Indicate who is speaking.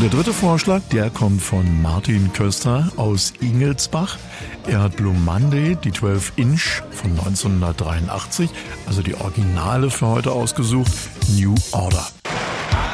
Speaker 1: Und der dritte Vorschlag, der kommt von Martin Köster aus Ingelsbach. Er hat Blue Monday, die 12 Inch von 1983, also die Originale für heute ausgesucht, New Order.